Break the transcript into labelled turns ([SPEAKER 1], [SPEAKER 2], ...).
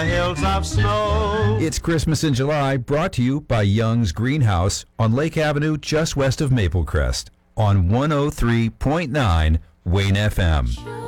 [SPEAKER 1] Hills of snow.
[SPEAKER 2] It's Christmas in July, brought to you by Young's Greenhouse on Lake Avenue, just west of Maple Crest, on 103.9 Wayne FM.